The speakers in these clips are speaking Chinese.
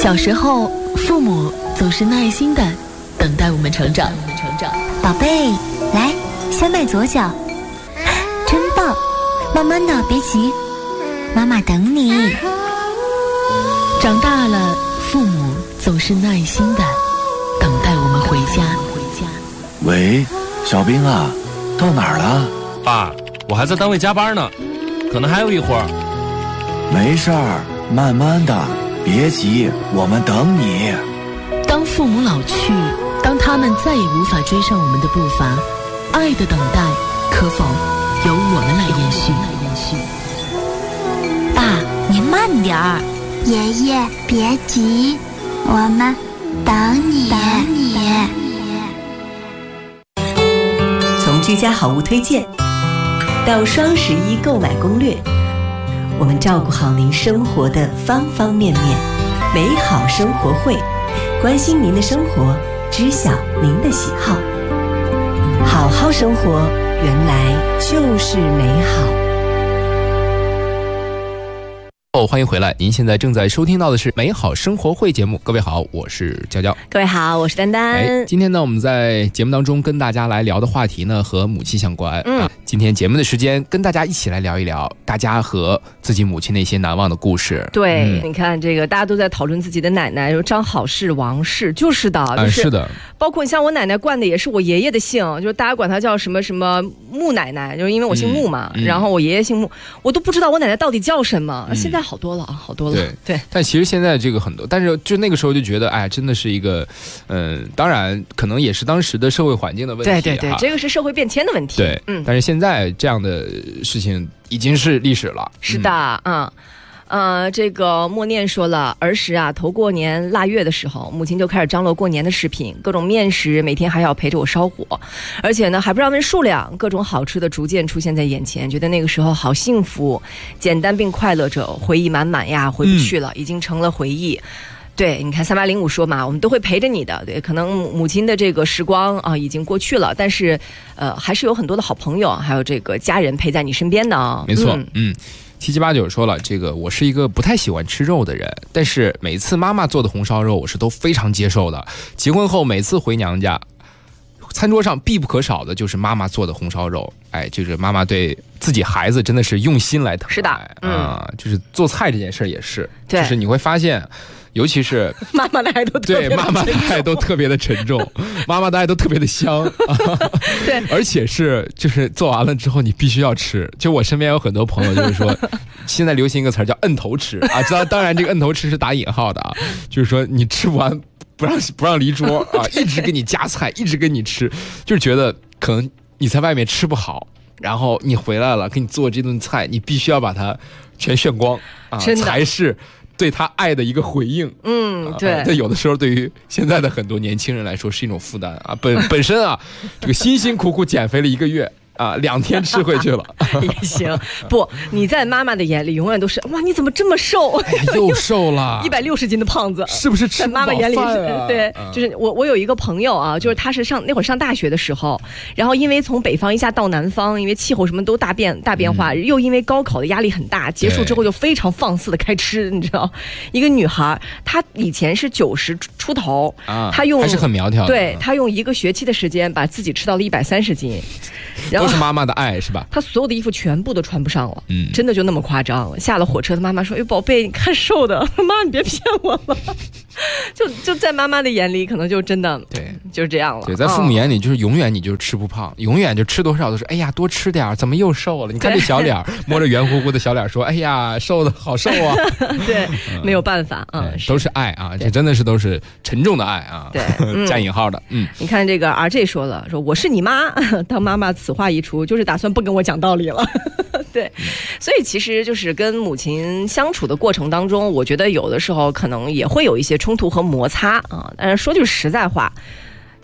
小时候，父母总是耐心地等待我们成长。 宝贝，来，先迈左脚，真棒！慢慢的，别急，妈妈等你。 长大了，父母总是耐心地等待我们回家。 喂，小兵啊，到哪儿了？ 爸，我还在单位加班呢，可能还有一会儿。 没事儿，慢慢的，别急，我们等你。 当父母老去，当他们再也无法追上我们的步伐，爱的等待可否由我们来延续？ 爸，您慢点儿。 爷爷别急，我们等你。 从居家好物推荐到双11购买攻略，我们照顾好您生活的方方面面。美好生活会，关心您的生活，知晓您的喜好。好好生活，原来就是美好。 欢迎回来，您现在正在收听到的是美好生活会节目。各位好，我是娇娇。 各位好，我是丹丹。 今天呢，我们在节目当中跟大家来聊的话题呢，和母亲相关。今天节目的时间跟大家一起来聊一聊大家和自己母亲那些难忘的故事。 对，你看这个大家都在讨论自己的奶奶，说张好氏、王氏，就是的， 是的。 包括你像我奶奶冠的也是我爷爷的姓，就是大家管她叫什么什么穆奶奶，就是因为我姓穆嘛，然后我爷爷姓穆，我都不知道我奶奶到底叫什么。现在好多了啊，好多了。对。 但其实现在这个很多，但是就那个时候就觉得，哎，真的是一个，当然可能也是当时的社会环境的问题。 对，这个是社会变迁的问题。 对，但是现在这样的事情已经是历史了。 是的，这个默念说了，儿时啊，头过年腊月的时候，母亲就开始张罗过年的食品，各种面食，每天还要陪着我烧火，而且呢还不让问数量，各种好吃的逐渐出现在眼前，觉得那个时候好幸福，简单并快乐着，回忆满满呀，回不去了，已经成了回忆。对，你看3805说嘛，我们都会陪着你的。对，可能母亲的这个时光啊已经过去了，但是还是有很多的好朋友，还有这个家人陪在你身边的啊。 没错，7789说了，这个我是一个不太喜欢吃肉的人，但是每次妈妈做的红烧肉我是都非常接受的。结婚后每次回娘家，餐桌上必不可少的就是妈妈做的红烧肉。哎，这个妈妈对自己孩子真的是用心来疼爱。 是的， 就是做菜这件事也是， 对， 就是你会发现。尤其是妈妈的爱都特别的沉重， 对，妈妈的爱都特别的沉重，妈妈的爱都特别的香， 对， 而且是就是做完了之后你必须要吃。就我身边有很多朋友就是说，现在流行一个词叫摁头吃啊，当然这个摁头吃是打引号的啊，就是说你吃不完不让离桌啊，一直给你夹菜，一直给你吃，就是觉得可能你在外面吃不好，然后你回来了给你做这顿菜，你必须要把它全炫光啊，才是对他爱的一个回应。 对。 但有的时候对于现在的很多年轻人来说是一种负担啊，本身啊，这个辛辛苦苦减肥了1个月啊，2天吃回去了也行。不，你在妈妈的眼里永远都是哇，你怎么这么瘦？ 哎呀，又瘦了 ，160斤的胖子， 是不是吃不饱饭啊？ 在妈妈眼里是对，就是我有一个朋友啊，就是他是那会儿上大学的时候，然后因为从北方一下到南方，因为气候什么都大变化，又因为高考的压力很大，结束之后就非常放肆的开吃，你知道，一个女孩，她以前是90出头啊，她用还是很苗条的， 对，她用1个学期的时间把自己吃到了130斤，然后都是妈妈的爱是吧？ 她所有的衣服全部都穿不上了，真的就那么夸张。下了火车，她妈妈说：“哎，宝贝，你看瘦的，妈，你别骗我了。”就在妈妈的眼里，可能就真的对， 就是这样了。 对，在父母眼里，就是永远你就是吃不胖，永远就吃多少都是哎呀多吃点，怎么又瘦了？你看这小脸，摸着圆乎乎的小脸说：“哎呀，瘦的好瘦啊。” 对，没有办法都是爱啊，这真的是都是沉重的爱啊， 对， 加引号的。 你看这个 RJ 说了，说我是你妈，当妈妈此话一出，就是打算不跟我讲道理了。对，所以其实就是跟母亲相处的过程当中，我觉得有的时候可能也会有一些冲突和摩擦啊。但是说句实在话，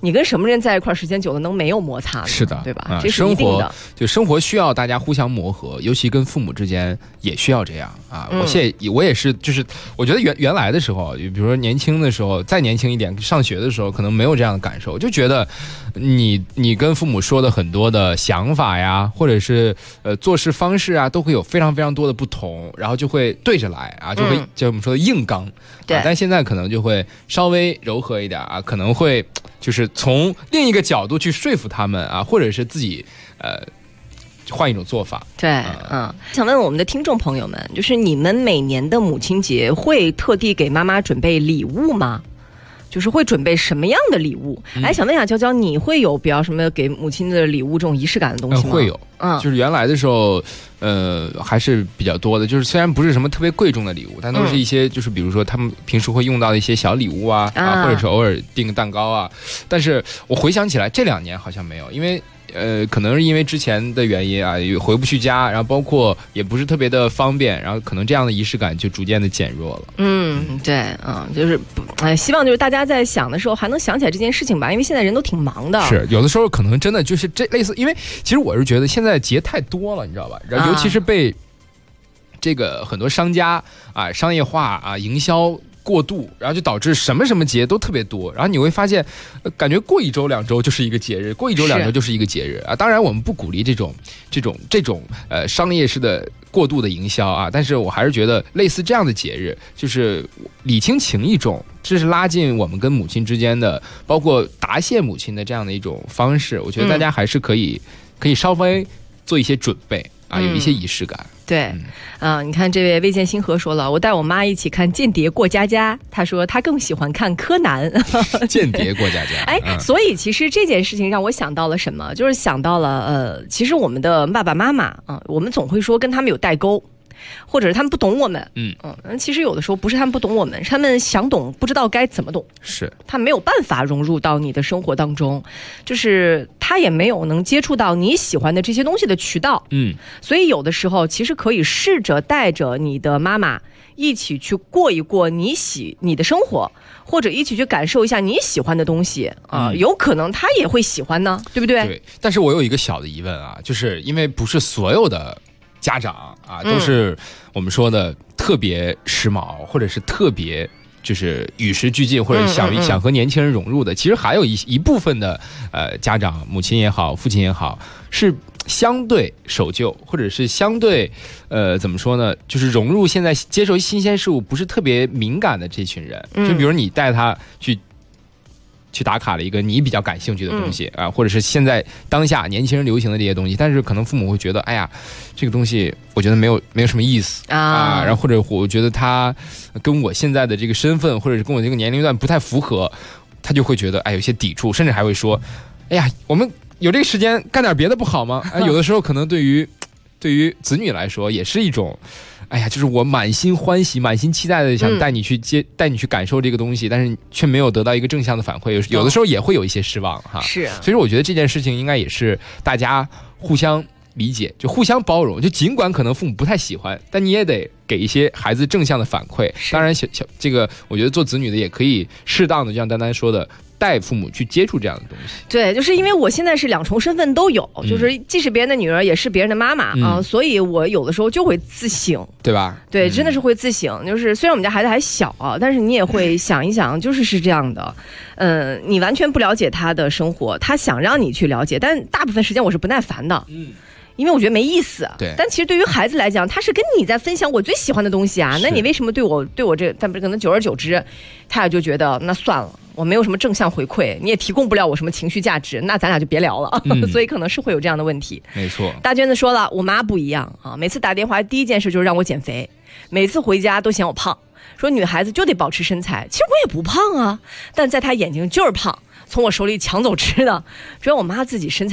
你跟什么人在一块儿时间久了能没有摩擦呢？ 是的， 对吧？这是一定的。 生活需要大家互相磨合，尤其跟父母之间也需要这样啊。我也是，就是我觉得原来的时候，比如说年轻的时候，再年轻一点，上学的时候，可能没有这样的感受，就觉得你跟父母说的很多的想法呀，或者是做事方式啊，都会有非常非常多的不同，然后就会对着来啊，就会就我们说的硬刚。对，但现在可能就会稍微柔和一点啊，可能会就是从另一个角度去说服他们啊，或者是自己换一种做法。 对，想问我们的听众朋友们，就是你们每年的母亲节会特地给妈妈准备礼物吗？就是会准备什么样的礼物？想问一下娇娇，你会有比较什么给母亲的礼物这种仪式感的东西吗？ 会有，就是原来的时候，还是比较多的。就是虽然不是什么特别贵重的礼物，但都是一些就是比如说他们平时会用到的一些小礼物啊，或者是偶尔订个蛋糕啊。但是我回想起来，这2年好像没有，因为可能是因为之前的原因啊，也回不去家，然后包括也不是特别的方便，然后可能这样的仪式感就逐渐的减弱了。 对，就是希望就是大家在想的时候还能想起来这件事情吧，因为现在人都挺忙的。 是，有的时候可能真的就是这类似，因为其实我是觉得现在节太多了，你知道吧？然后尤其是被这个很多商家啊商业化啊营销过度，然后就导致什么什么节都特别多，然后你会发现，感觉过1周2周就是一个节日，过1周2周就是一个节日啊。当然，我们不鼓励这种商业式的过度的营销啊，但是我还是觉得类似这样的节日，就是礼轻情意重，这是拉近我们跟母亲之间的，包括答谢母亲的这样的一种方式。我觉得大家还是可以稍微做一些准备啊，有一些仪式感。 对，你看这位魏建星河说了，我带我妈一起看《间谍过家家》，她说她更喜欢看柯南。 间谍过家家， 所以其实这件事情让我想到了什么？就是想到了其实我们的爸爸妈妈我们总会说跟他们有代沟。或者是他们不懂我们，其实有的时候不是他们不懂我们，是他们想懂不知道该怎么懂， 是他没有办法融入到你的生活当中，就是他也没有能接触到你喜欢的这些东西的渠道，所以有的时候其实可以试着带着你的妈妈一起去过一过你的生活，或者一起去感受一下你喜欢的东西有可能他也会喜欢呢，对不对？ 对，但是我有一个小的疑问啊，就是因为不是所有的家长啊，都是我们说的特别时髦，或者是特别就是与时俱进，或者想和年轻人融入的。其实还有一部分的家长，母亲也好，父亲也好，是相对守旧，或者是相对怎么说呢，就是融入现在接受新鲜事物不是特别敏感的这群人。就比如你带他去打卡了一个你比较感兴趣的东西啊，或者是现在当下年轻人流行的这些东西，但是可能父母会觉得，哎呀，这个东西我觉得没有什么意思啊，然后或者我觉得他跟我现在的这个身份，或者是跟我这个年龄段不太符合，他就会觉得有些抵触，甚至还会说，哎呀，我们有这个时间干点别的不好吗？有的时候可能对于子女来说也是一种。哎呀，就是我满心欢喜、满心期待的想带你去感受这个东西，但是却没有得到一个正向的反馈，有的时候也会有一些失望哈。 是， 所以说我觉得这件事情应该也是大家互相理解，就互相包容。就尽管可能父母不太喜欢，但你也得给一些孩子正向的反馈。当然，这个我觉得做子女的也可以适当的，就像丹丹说的。带父母去接触这样的东西， 对，就是因为我现在是2重身份都有，就是既是别人的女儿，也是别人的妈妈啊，所以我有的时候就会自省， 对吧？ 对，真的是会自省。就是虽然我们家孩子还小啊，但是你也会想一想，是这样的。你完全不了解他的生活，他想让你去了解，但大部分时间我是不耐烦的。因为我觉得没意思， 对。 但其实对于孩子来讲，他是跟你在分享我最喜欢的东西啊。那你为什么对我这？但可能久而久之，他也就觉得那算了，我没有什么正向回馈，你也提供不了我什么情绪价值，那咱俩就别聊了。所以可能是会有这样的问题。 没错。 大娟子说了，我妈不一样啊，每次打电话第一件事就是让我减肥，每次回家都嫌我胖，说女孩子就得保持身材。其实我也不胖啊，但在她眼睛就是胖，从我手里抢走吃的。主要我妈自己身材